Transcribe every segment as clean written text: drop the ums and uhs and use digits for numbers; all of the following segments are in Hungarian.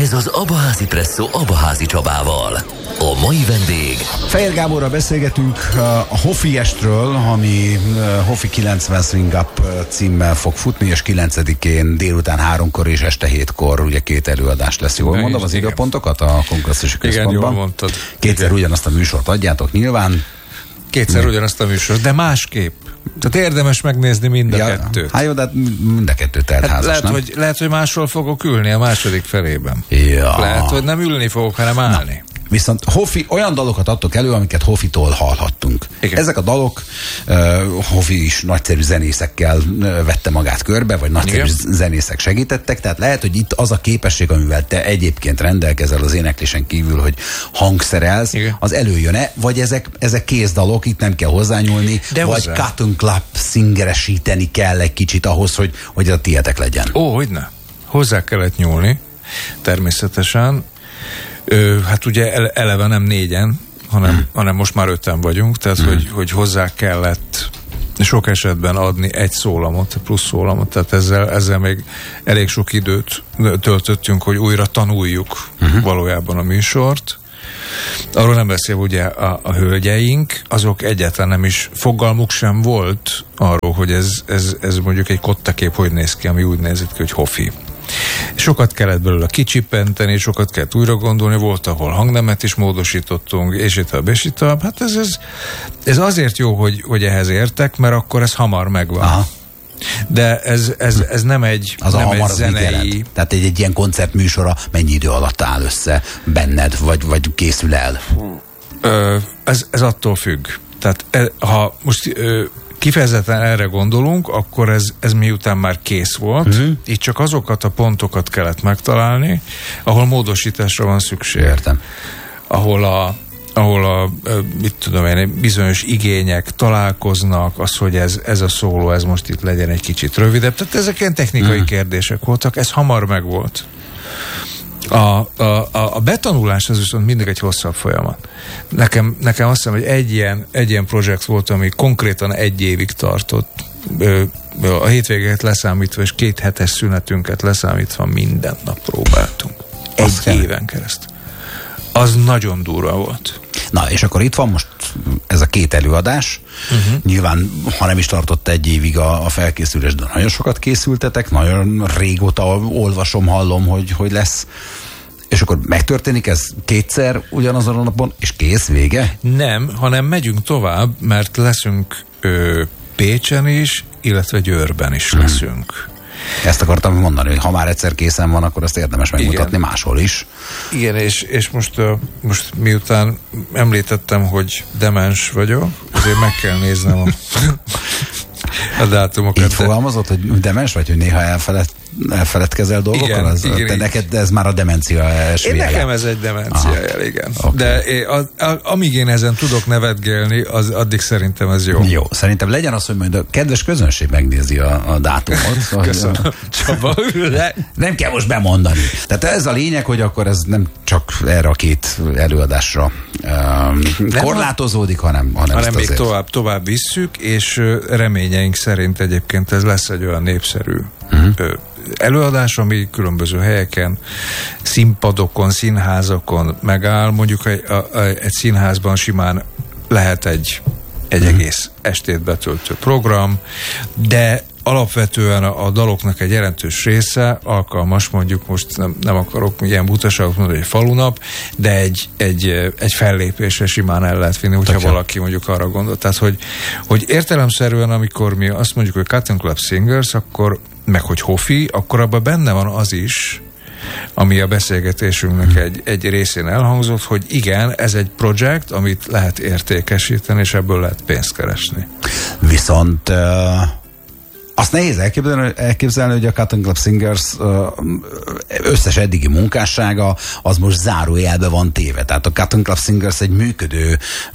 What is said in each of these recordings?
Ez az Abaházi Presszó Abaházi Csabával. A mai vendég... Fehér Gáborral beszélgetünk a Hofi estről, ami Hofi 90 Swing Up címmel fog futni, és 9-én délután 3-kor és este 7-kor ugye 2 előadás lesz. Jól mondom az időpontokat a kongresszusi központban? Igen, jól mondtad. Kétszer ugyanazt a műsort adjátok nyilván. Kétszer ugyanazt a műsort, de másképp. Tehát érdemes megnézni mind a kettőt. Hát jó, de mind a kettő teltházas, nem? Lehet, hogy máshol fogok ülni a második felében. Ja. Lehet, hogy nem ülni fogok, hanem állni. Viszont Hofi, olyan dalokat adtok elő, amiket Hofitól hallhattunk. Igen. Ezek a dalok, Hofi is nagyszerű zenészekkel vette magát körbe, vagy nagyszerű zenészek segítettek, tehát lehet, hogy itt az a képesség, amivel te egyébként rendelkezel az éneklésen kívül, hogy hangszerelsz, az előjön-e, vagy ezek kézdalok, itt nem kell hozzányúlni, de vagy cut and clap szingeresíteni kell egy kicsit ahhoz, hogy a tietek legyen. Ó, hogyne. Hozzá kellett nyúlni, természetesen. Hát ugye eleve nem 4-en, hanem most már 5-en vagyunk, tehát hogy hozzá kellett sok esetben adni egy szólamot, plusz szólamot, tehát ezzel még elég sok időt töltöttünk, hogy újra tanuljuk valójában a műsort. Arról nem beszélve ugye a hölgyeink, azok egyáltalán nem is, fogalmuk sem volt arról, hogy ez mondjuk egy kottakép hogy néz ki, ami úgy nézett ki, hogy Hofi. Sokat kellett belőle kicsippenteni, sokat kellett újra gondolni, volt, ahol hangnemet is módosítottunk, és itt. Hát ez azért jó, hogy ehhez értek, mert akkor ez hamar megvan. Aha. De ez nem egy, az nem a hamar egy zenei... Tehát egy ilyen koncertműsora mennyi idő alatt áll össze benned, vagy készül el? Ez attól függ. Tehát ha most... kifejezetten erre gondolunk, akkor ez miután már kész volt, így csak azokat a pontokat kellett megtalálni, ahol módosításra van szükség. Értem. Ahol a mit tudom én, bizonyos igények találkoznak, az, hogy ez a szóló, ez most itt legyen egy kicsit rövidebb. Tehát ezek ilyen technikai kérdések voltak, ez hamar megvolt. A betanulás az viszont mindig egy hosszabb folyamat. Nekem azt hiszem, hogy egy ilyen projekt volt, ami konkrétan 1 évig tartott. A hétvégeket leszámítva, és 2 hetes szünetünket leszámítva minden nap próbáltunk. 1 éven keresztül. Az nagyon durva volt. Na, és akkor itt van most ez a 2 előadás. Nyilván, ha nem is tartott 1 évig a felkészülés, de nagyon sokat készültetek, nagyon régóta olvasom, hallom, hogy lesz. És akkor megtörténik ez 2-szer ugyanazon a napon, és kész, vége? Nem, hanem megyünk tovább, mert leszünk Pécsen is, illetve Győrben is leszünk. Ezt akartam mondani, hogy ha már egyszer készen van, akkor azt érdemes megmutatni máshol is. Igen, és most miután említettem, hogy demens vagyok, azért meg kell néznem a dátumokat. Így fogalmazott, hogy demens vagy, hogy néha elfeledkezel dolgokkal? Igen. Neked ez már a demencia esélye. Nekem ez egy demencia jel, igen. Okay. De amíg én ezen tudok nevetgélni, addig szerintem ez jó. Jó, szerintem legyen az, hogy majd a kedves közönség megnézi a dátumot. Köszönöm, Csaba. Nem kell most bemondani. Tehát ez a lényeg, hogy akkor ez nem csak erre a 2 előadásra korlátozódik, hanem még tovább visszük, és reményeink szerint egyébként ez lesz egy olyan népszerű előadás, ami különböző helyeken, színpadokon, színházakon megáll. Mondjuk egy színházban simán lehet egy egész estét betöltő program, de alapvetően a daloknak egy jelentős része alkalmas, mondjuk most nem akarok ilyen butaságot mondani, egy falunap, de egy fellépésre simán el lehet vinni, hogyha valaki mondjuk arra gondol. Tehát, hogy értelemszerűen, amikor mi azt mondjuk, hogy Cut and Clap Singers, akkor meg hogy Hofi, akkor abban benne van az is, ami a beszélgetésünknek egy részén elhangzott, hogy igen, ez egy projekt, amit lehet értékesíteni, és ebből lehet pénzt keresni. Viszont azt nehéz elképzelni, hogy a Cut and Clap Singers összes eddigi munkássága az most zárójelbe van téve. Tehát a Cut and Clap Singers egy működő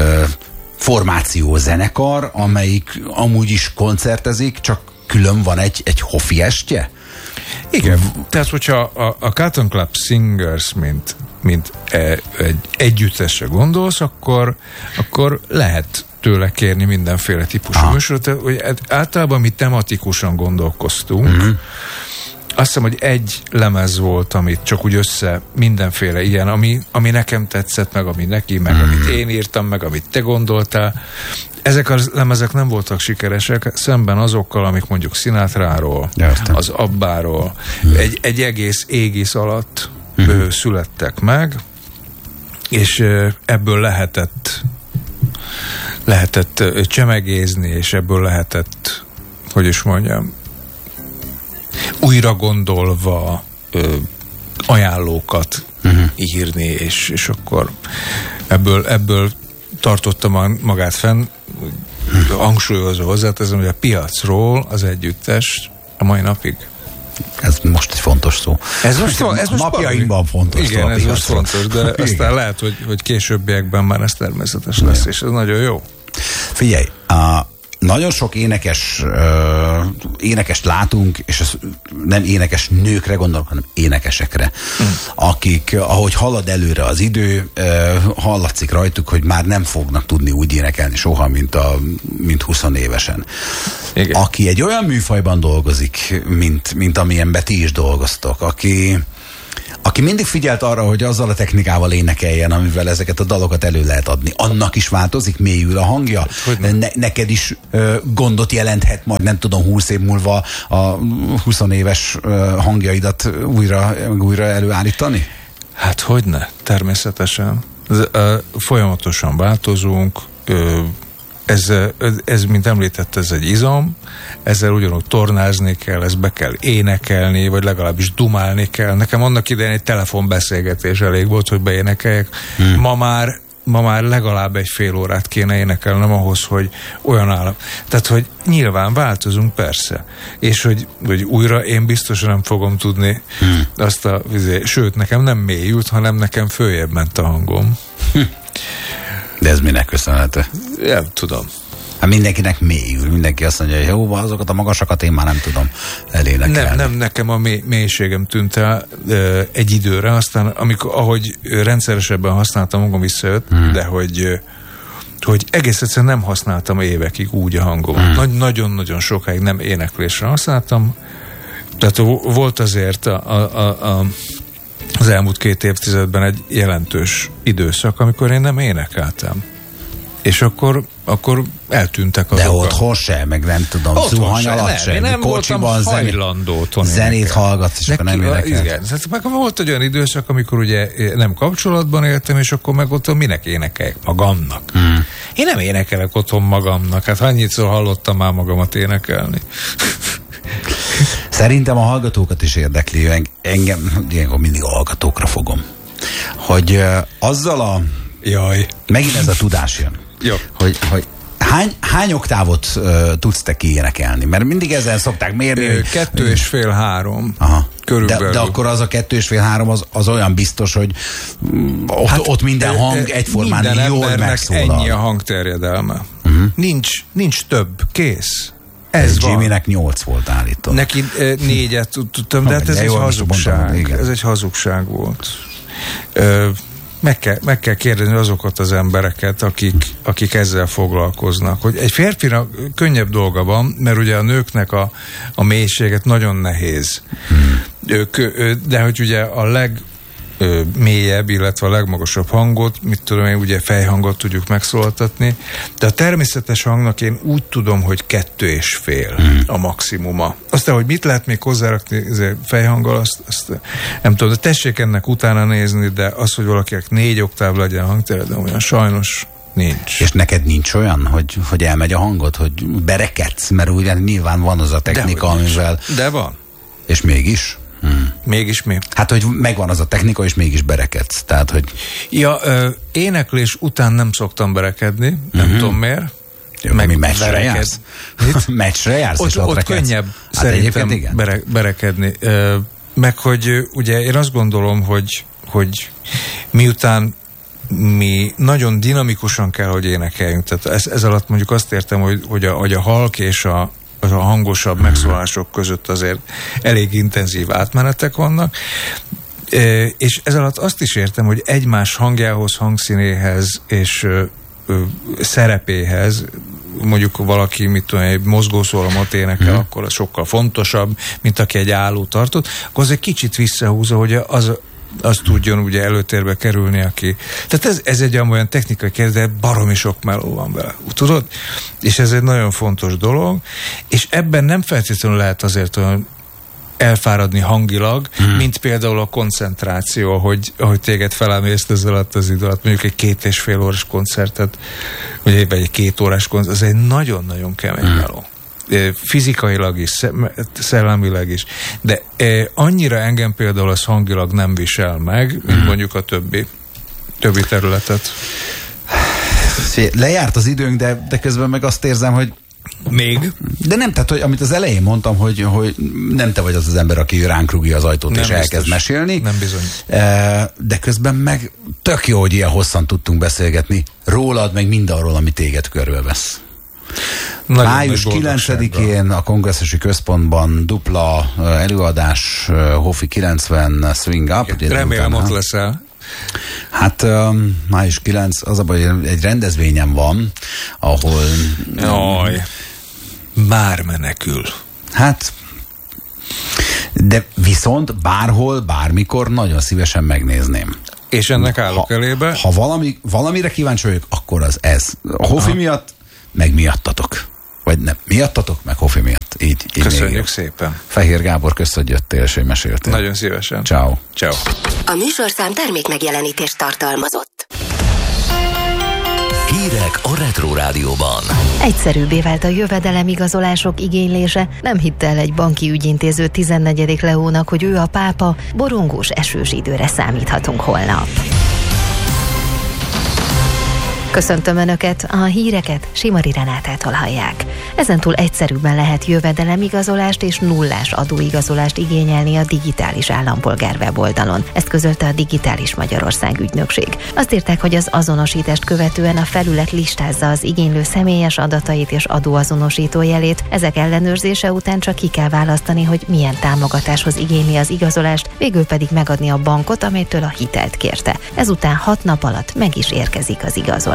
formáció zenekar, amelyik amúgy is koncertezik, csak külön van egy Hofi estje? Igen, tehát hogyha a Cut and Clap Singers mint egy együttesre gondolsz, akkor lehet tőle kérni mindenféle típusú műsorot. Általában mi tematikusan gondolkoztunk. Azt hiszem, hogy egy lemez volt, amit csak úgy össze mindenféle ilyen, ami nekem tetszett, meg ami neki, meg amit én írtam, meg amit te gondoltál. Ezek a lemezek nem voltak sikeresek, szemben azokkal, amik mondjuk Sinatráról, az Abbáról, egy egész égisz alatt születtek meg, és ebből lehetett csemegézni, és ebből lehetett, hogy is mondjam, újra gondolva ajánlókat írni, és akkor ebből tartotta magát fenn, hangsúlyozva hozzáteszem, hogy a piacról az együttes a mai napig. Ez most egy fontos szó. Ez most napjainkban fontos. Igen, ez most fontos, de aztán lehet, hogy későbbiekben már ez természetes lesz, és ez nagyon jó. Figyelj, nagyon sok énekest látunk, és ez nem énekes nőkre gondolok, hanem énekesekre, akik, ahogy halad előre az idő, hallatszik rajtuk, hogy már nem fognak tudni úgy énekelni soha, mint 20 évesen. Igen. Aki egy olyan műfajban dolgozik, mint amilyenben ti is dolgoztok, aki mindig figyelt arra, hogy azzal a technikával énekeljen, amivel ezeket a dalokat elő lehet adni. Annak is változik, mélyül a hangja. Neked is gondot jelenthet majd, nem tudom, 20 év múlva a 20 éves hangjaidat újra előállítani? Hát hogyne, természetesen. Folyamatosan változunk, ez, mint említett, ez egy izom, ezzel ugyanúgy tornázni kell, ezt be kell énekelni, vagy legalábbis dumálni kell. Nekem annak idején egy telefonbeszélgetés elég volt, hogy beénekeljek. Ma már legalább egy fél órát kéne énekelnem ahhoz, hogy olyan állam. Tehát, hogy nyilván változunk, persze. És hogy újra én biztosan nem fogom tudni azt sőt, nekem nem mélyült, hanem nekem följebb ment a hangom. De ez minek köszönhető? Nem tudom. Hát mindenkinek mélyül, mindenki azt mondja, hogy jó, azokat a magasakat én már nem tudom elénekelni. Nem, nekem a mélységem tűnt el egy időre, aztán ahogy rendszeresebben használtam, magam visszajött, de hogy egész egyszerűen nem használtam évekig úgy a hangom. Nagyon-nagyon sokáig nem éneklésre használtam, tehát volt azért az elmúlt 2 évtizedben egy jelentős időszak, amikor én nem énekeltem. És akkor eltűntek azok. De otthon se, meg nem tudom, zuhany alatt se. Nem voltam hajlandó zenét hallgatsz, és akkor nem énekelsz. Igen, meg volt egy olyan időszak, amikor ugye nem kapcsolatban éltem, és akkor meg otthon minek énekeljek magamnak. Én nem énekelek otthon magamnak, hát annyiszor hallottam már magamat énekelni. Szerintem a hallgatókat is érdekli, engem mindig a hallgatókra fogom. Hogy azzal megint ez a tudás jön. Jó. Hogy hány oktávot tudsz te kiénekelni? Mert mindig ezzel szokták mérni. 2,5-3. Aha. Körülbelül. De akkor az a 2,5-3 az olyan biztos, hogy ott minden hang egyformán jól megszólal. Ennyi a hangterjedelme. Nincs több. Kész. Jimmynek 8 volt állítva. Neki 4-et tudtam, de hát ez egy hazugság. Ez egy hazugság volt. Meg kell kérdezni azokat az embereket, akik ezzel foglalkoznak. Hogy egy férfinak könnyebb dolga van, mert ugye a nőknek a mélységet nagyon nehéz. De hogy ugye a legmélyebb, illetve a legmagasabb hangot, mit tudom én, ugye fejhangot tudjuk megszólaltatni, de a természetes hangnak én úgy tudom, hogy 2,5 a maximuma. Aztán, hogy mit lehet még hozzárakni fejhanggal, azt nem tudom, de tessék ennek utána nézni, de az, hogy valakinek 4 oktáv legyen a hangtere, de olyan sajnos nincs. És neked nincs olyan, hogy elmegy a hangod, hogy berekedsz, mert ugye nyilván van az a technika, amivel... De van. És mégis? Mégis mi? Hát, hogy megvan az a technika, és mégis berekedsz. Tehát, hogy... Éneklés után nem szoktam berekedni, nem tudom miért. Jó, meg meccsre jársz? Meccsre jársz, ott könnyebb szerintem berekedni. Meg, hogy ugye én azt gondolom, hogy miután mi nagyon dinamikusan kell, hogy énekeljünk. Tehát ez alatt mondjuk azt értem, hogy a halk és a hangosabb megszólások között azért elég intenzív átmenetek vannak, és ez alatt azt is értem, hogy egymás hangjához, hangszínéhez és szerepéhez mondjuk valaki, mit tudom, egy mozgószólomot énekel, akkor az sokkal fontosabb, mint aki egy álló tartott, akkor az egy kicsit visszahúzza, hogy az tudjon ugye előtérbe kerülni, aki... Tehát ez egy olyan technikai kérdés, de baromi sok meló van vele, tudod? És ez egy nagyon fontos dolog, és ebben nem feltétlenül lehet azért olyan elfáradni hangilag, mint például a koncentráció, ahogy téged felemészte ez alatt az idő alatt, mondjuk egy 2,5 órás koncertet, vagy egy 2 órás koncert, az egy nagyon-nagyon kemény meló. Fizikailag is, szellemileg is. De annyira engem például az hangilag nem visel meg, mint mondjuk a többi területet. Lejárt az időnk, de közben meg azt érzem, hogy még? De nem, tehát, hogy amit az elején mondtam, hogy nem te vagy az ember, aki ránk rúgja az ajtót nem és biztos. Elkezd mesélni. Nem bizony. De közben meg tök jó, hogy ilyen hosszan tudtunk beszélgetni rólad, meg mindarról, ami téged körbevesz. Május 9-én a Kongresszusi Központban dupla előadás, Hofi 90 Swing Up. Remélem ott leszel. Hát május 9, az a baj, egy rendezvényem van, ahol... Jaj, már menekül. Hát, de viszont bárhol, bármikor nagyon szívesen megnézném. És ennek állok elébe? Ha valamire kíváncsi vagyok, akkor az ez. A Hofi miatt, meg miattatok. Vagy nem, miattatok, meg Hofi miatt. Így köszönjük szépen. Fehér Gábor, köszönjük, hogy jöttél, és hogy meséltél. Nagyon szívesen. Ciao. Ciao. A műsorszám termék megjelenítést tartalmazott. Hírek a Retro Rádióban. Egyszerűbbé vált a jövedelemigazolások igénylése. Nem hitte el egy banki ügyintéző 14. Leónak, hogy ő a pápa, borongós esős időre számíthatunk holnap. Köszöntöm Önöket, a híreket Simari Renátától hallják. Ezentúl egyszerűbben lehet jövedelemigazolást és nullás adóigazolást igényelni a digitális állampolgár weboldalon. Ezt közölte a Digitális Magyarország ügynökség. Azt írták, hogy az azonosítást követően a felület listázza az igénylő személyes adatait és adóazonosító jelét. Ezek ellenőrzése után csak ki kell választani, hogy milyen támogatáshoz igényli az igazolást, végül pedig megadni a bankot, amelytől a hitelt kérte. Ezután 6 nap alatt meg is érkezik az igazolás.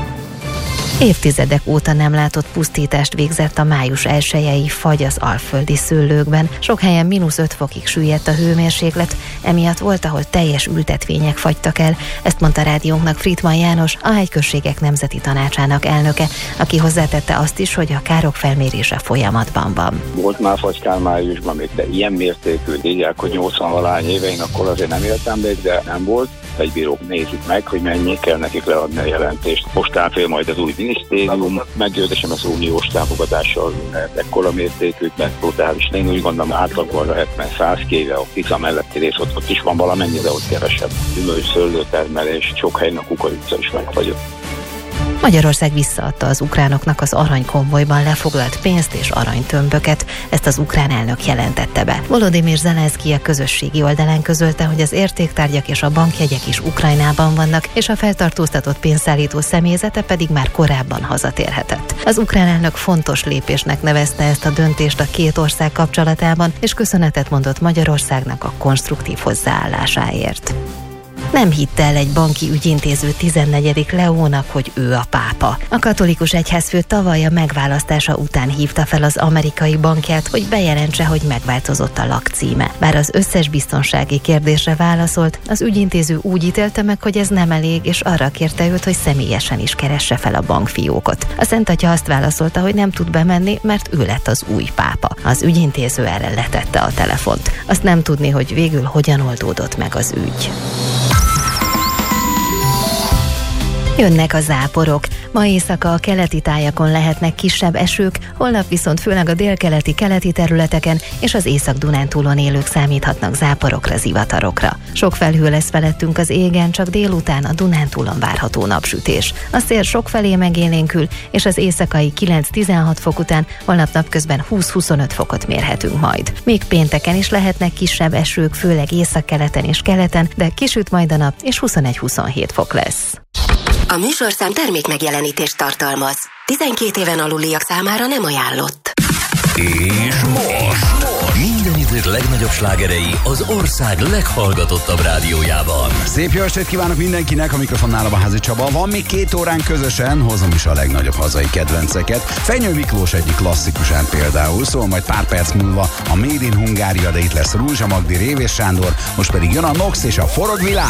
Évtizedek óta nem látott pusztítást végzett a május 1-i fagy az alföldi szőlőkben. Sok helyen -5 fokig süllyedt a hőmérséklet, emiatt volt, ahol teljes ültetvények fagytak el. Ezt mondta rádiónknak Friedman János, a Hegykösségek Nemzeti Tanácsának elnöke, aki hozzátette azt is, hogy a károk felmérése folyamatban van. Volt már fagykár májusban még, de ilyen mértékű, így hogy 80-valány évein, akkor azért nem éltem még, de nem volt. Egy bírók nézik meg, hogy mennyi kell nekik leadni a jelentést. Most áll majd az új minisztérium, meggyőződésem az uniós támogatással ekkora mértékű, mert brutális. Én úgy gondolom, átlagban lehet, mert 100 kéve a Tisza melletti rész ott is van valamennyi, de ott kevesebb. Gyümölcs, szőlőtermelés, sok helyen a kukorica is megfagyott. Magyarország visszaadta az ukránoknak az aranykonvojban lefoglalt pénzt és aranytömböket. Ezt az ukrán elnök jelentette be. Volodymyr Zelenszky a közösségi oldalán közölte, hogy az értéktárgyak és a bankjegyek is Ukrajnában vannak, és a feltartóztatott pénzszállító személyzete pedig már korábban hazatérhetett. Az ukrán elnök fontos lépésnek nevezte ezt a döntést a két ország kapcsolatában, és köszönetet mondott Magyarországnak a konstruktív hozzáállásáért. Nem hitte el egy banki ügyintéző 14. Leónak, hogy ő a pápa. A katolikus egyházfő tavaly a megválasztása után hívta fel az amerikai bankját, hogy bejelentse, hogy megváltozott a lakcíme. Bár az összes biztonsági kérdésre válaszolt, az ügyintéző úgy ítélte meg, hogy ez nem elég, és arra kérte őt, hogy személyesen is keresse fel a bankfiókot. A Szent Atya azt válaszolta, hogy nem tud bemenni, mert ő lett az új pápa. Az ügyintéző erre letette a telefont. Azt nem tudni, hogy végül hogyan oldódott meg az ügy. Jönnek a záporok. Ma éjszaka a keleti tájakon lehetnek kisebb esők, holnap viszont főleg a délkeleti keleti területeken és az Észak-Dunántúlon élők számíthatnak záporokra, zivatarokra. Sok felhő lesz felettünk az égen, csak délután a Dunántúlon várható napsütés. A szél sokfelé megélénkül, és az éjszakai 9-16 fok után holnap napközben 20-25 fokot mérhetünk majd. Még pénteken is lehetnek kisebb esők, főleg északkeleten és keleten, de kisüt majd a nap, és 21-27 fok lesz. A műsorszám termék megjelenítést tartalmaz. 12 éven aluliak számára nem ajánlott. És most Minden idők legnagyobb slágerei az ország leghallgatottabb rádiójában. Szép jó estét kívánok mindenkinek, a mikrofonnál a Házi Csaba. Van még 2 órán közösen, hozom is a legnagyobb hazai kedvenceket. Fenyő Miklós egyik klasszikusán például, szóval majd pár perc múlva a Made in Hungária, de itt lesz Rúzsa Magdi, Révés Sándor, most pedig jön a Nox és a Forog Világ.